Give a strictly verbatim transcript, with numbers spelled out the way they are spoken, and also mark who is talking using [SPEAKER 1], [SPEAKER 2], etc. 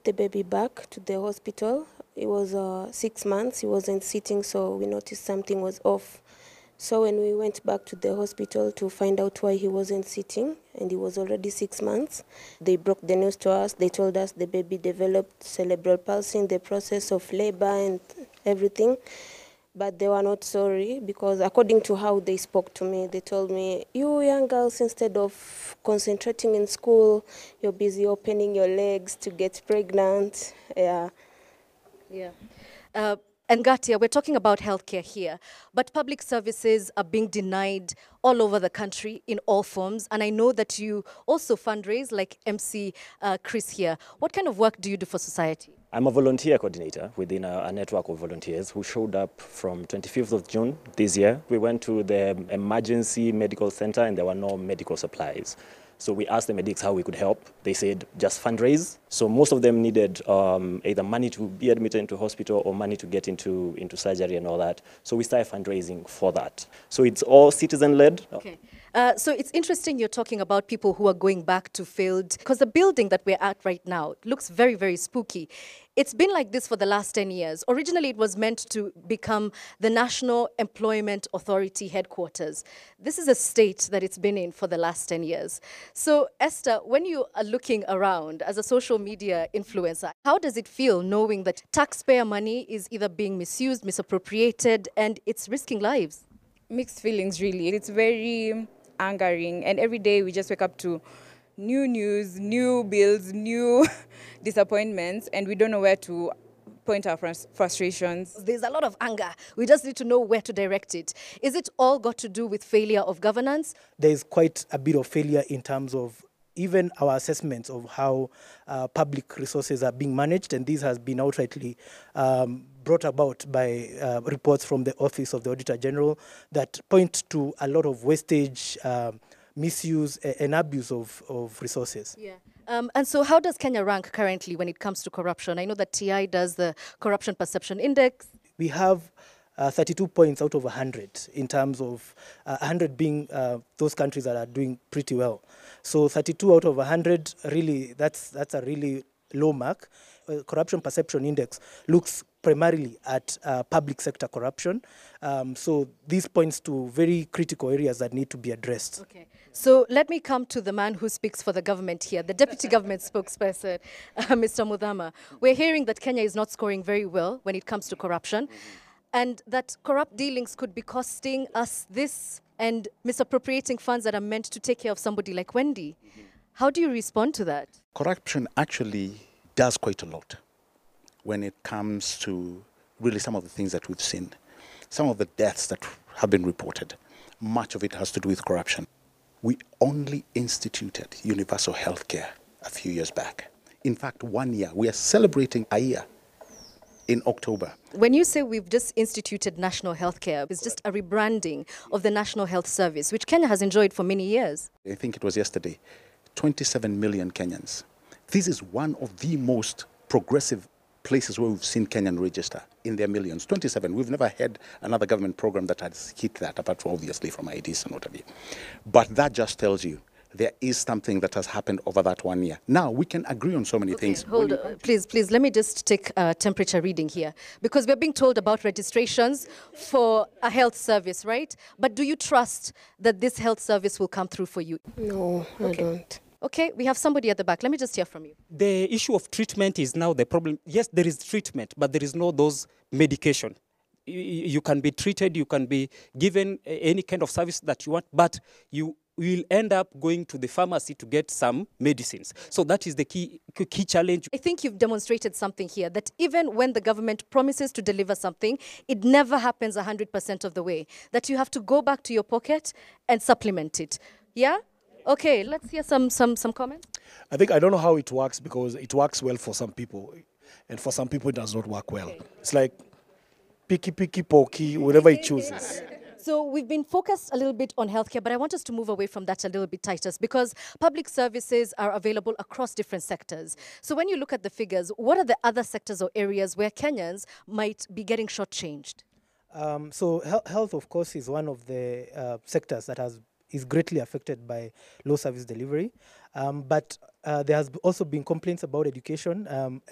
[SPEAKER 1] the baby back to the hospital. It was uh, six months. He wasn't sitting, so we noticed something was off. So when we went back to the hospital to find out why he wasn't sitting, and he was already six months, they broke the news to us. They told us the baby developed cerebral palsy in the process of labor and everything. But they were not sorry, because according to how they spoke to me, they told me, you young girls, instead of concentrating in school, you're busy opening your legs to get pregnant. Yeah.
[SPEAKER 2] Yeah. Uh, and Gatia, we're talking about healthcare here, but public services are being denied all over the country in all forms. And I know that you also fundraise, like M C uh, Chris here. What kind of work do you do for society?
[SPEAKER 3] I'm a volunteer coordinator within a, a network of volunteers who showed up from twenty-fifth of June this year. We went to the emergency medical center and there were no medical supplies. So we asked the medics how we could help. They said just fundraise. So most of them needed um, either money to be admitted into hospital or money to get into, into surgery and all that. So we started fundraising for that. So it's all citizen-led.
[SPEAKER 2] Okay. Uh, so it's interesting you're talking about people who are going back to field, because the building that we're at right now looks very, very spooky. It's been like this for the last ten years. Originally, it was meant to become the National Employment Authority headquarters. This is a state that it's been in for the last ten years. So, Esther, when you are looking around as a social media influencer, how does it feel knowing that taxpayer money is either being misused, misappropriated, and it's risking lives?
[SPEAKER 4] Mixed feelings, really. It's very angering, and every day we just wake up to new news, new bills, new disappointments, and we don't know where to point our frustrations.
[SPEAKER 2] There's a lot of anger. We just need to know where to direct it. Is it all got to do with failure of governance?
[SPEAKER 5] There's quite a bit of failure in terms of even our assessments of how uh, public resources are being managed, and this has been outrightly um, brought about by uh, reports from the Office of the Auditor General that point to a lot of wastage, um, misuse and abuse of, of resources.
[SPEAKER 2] Yeah. Um, and so how does Kenya rank currently when it comes to corruption? I know that T I does the Corruption Perception Index.
[SPEAKER 5] We have uh, thirty-two points out of one hundred in terms of uh, one hundred being uh, those countries that are doing pretty well. So thirty-two out of one hundred, really, that's, that's a really low mark. Uh, Corruption Perception Index looks primarily at uh, public sector corruption. Um, so this points to very critical areas that need to be addressed.
[SPEAKER 2] Okay. So let me come to the man who speaks for the government here, the deputy government spokesperson, uh, Mister Muthama. We're hearing that Kenya is not scoring very well when it comes to corruption, and that corrupt dealings could be costing us this and misappropriating funds that are meant to take care of somebody like Wendy. How do you respond to that?
[SPEAKER 6] Corruption actually does quite a lot when it comes to really some of the things that we've seen. Some of the deaths that have been reported, much of it has to do with corruption. We only instituted universal health care a few years back. In fact, one year. We are celebrating a year in October.
[SPEAKER 2] When you say we've just instituted national health care, it's just a rebranding of the National Health Service, which Kenya has enjoyed for many years.
[SPEAKER 6] I think it was yesterday, twenty-seven million Kenyans. This is one of the most progressive places where we've seen Kenyan register in their millions. twenty-seven. We've never had another government program that has hit that, apart from obviously from I D S and what have you. But that just tells you there is something that has happened over that one year. Now, we can agree on so many
[SPEAKER 2] okay,
[SPEAKER 6] things.
[SPEAKER 2] Hold on. Please, please, let me just take a temperature reading here. Because we're being told about registrations for a health service, right? But do you trust that this health service will come through for you?
[SPEAKER 1] No, I
[SPEAKER 2] Okay.
[SPEAKER 1] don't.
[SPEAKER 2] Okay, we have somebody at the back. Let me just hear from you.
[SPEAKER 7] The issue of treatment is now the problem. Yes, there is treatment, but there is no those medication. You, you can be treated, you can be given any kind of service that you want, but you will end up going to the pharmacy to get some medicines. So that is the key, key challenge.
[SPEAKER 2] I think you've demonstrated something here, that even when the government promises to deliver something, it never happens one hundred percent of the way. That you have to go back to your pocket and supplement it. Yeah? Okay, let's hear some, some, some comments.
[SPEAKER 8] I think I don't know how it works, because it works well for some people, and for some people it does not work well. Okay. It's like picky, picky, pokey, whatever it chooses.
[SPEAKER 2] So we've been focused a little bit on healthcare, but I want us to move away from that a little bit tighter, because public services are available across different sectors. So when you look at the figures, what are the other sectors or areas where Kenyans might be getting shortchanged?
[SPEAKER 5] Um, so he health, of course, is one of the uh, sectors that has is greatly affected by low service delivery. Um, but uh, there has also been complaints about education. Um,